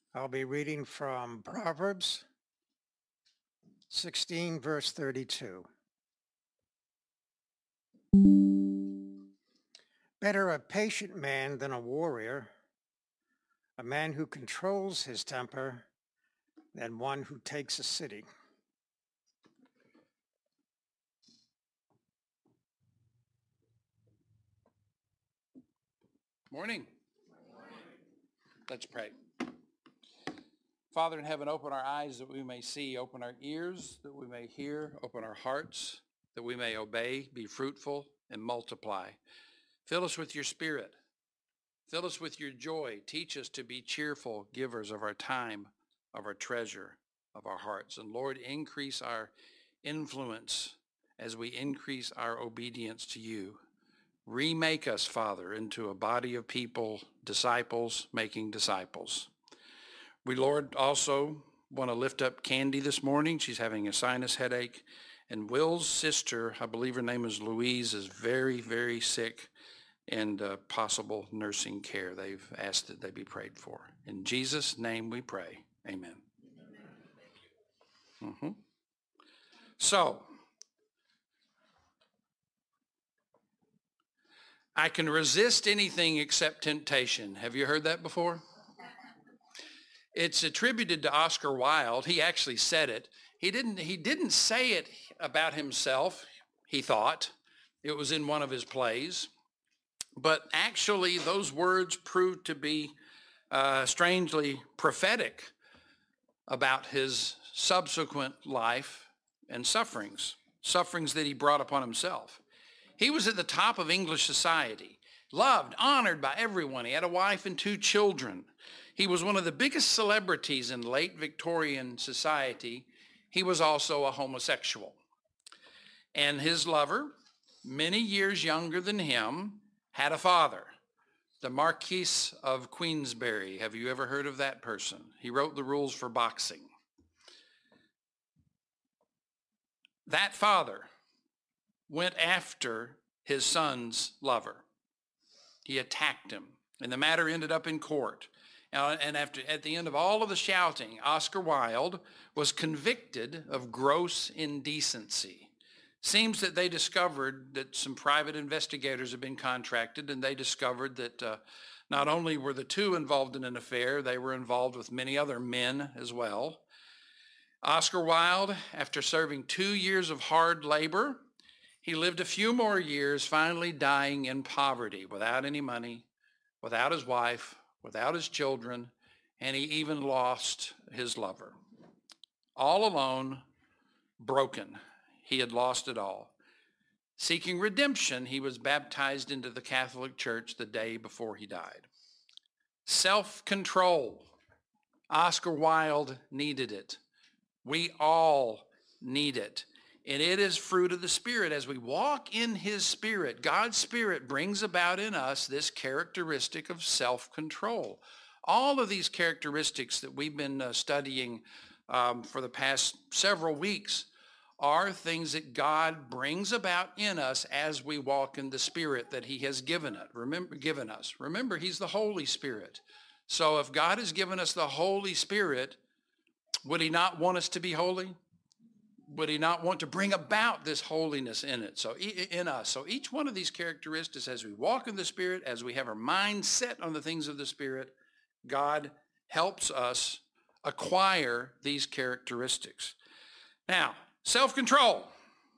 I'll be reading from Proverbs 16, verse 32. Better a patient man than a warrior, a man who controls his temper than one who takes a city. Morning. Let's pray. Father in heaven, open our eyes that we may see, open our ears that we may hear, open our hearts that we may obey, be fruitful, and multiply. Fill us with your spirit. Fill us with your joy. Teach us to be cheerful givers of our time, of our treasure, of our hearts. And Lord, increase our influence as we increase our obedience to you. Remake us, Father, into a body of people, disciples making disciples. We, Lord, also want to lift up Candy this morning. She's having a sinus headache. And Will's sister, I believe her name is Louise, is very, very sick and possible nursing care. They've asked that they be prayed for. In Jesus' name we pray. Amen. So, I can resist anything except temptation. Have you heard that before? It's attributed to Oscar Wilde. He actually said it. He didn't say it about himself, he thought. It was in one of his plays. But actually, those words proved to be strangely prophetic about his subsequent life and sufferings that he brought upon himself. He was at the top of English society, loved, honored by everyone. He had a wife and 2 children. He was one of the biggest celebrities in late Victorian society. He was also a homosexual. And his lover, many years younger than him, had a father, the Marquis of Queensberry. Have you ever heard of that person? He wrote the rules for boxing. That father went after his son's lover. He attacked him, and the matter ended up in court. And at the end of all of the shouting, Oscar Wilde was convicted of gross indecency. Seems that they discovered that some private investigators had been contracted, and they discovered that not only were the 2 involved in an affair, they were involved with many other men as well. Oscar Wilde, after serving 2 years of hard labor, he lived a few more years, finally dying in poverty, without any money, without his wife, without his children, and he even lost his lover. All alone, broken. He had lost it all. Seeking redemption, he was baptized into the Catholic Church the day before he died. Self-control. Oscar Wilde needed it. We all need it. And it is fruit of the Spirit. As we walk in his Spirit, God's Spirit brings about in us this characteristic of self-control. All of these characteristics that we've been studying for the past several weeks are things that God brings about in us as we walk in the Spirit that he has given us. Remember, he's the Holy Spirit. So if God has given us the Holy Spirit, would he not want us to be holy? Would he not want to bring about this holiness in us? So each one of these characteristics, as we walk in the Spirit, as we have our mind set on the things of the Spirit, God helps us acquire these characteristics. Now, self-control.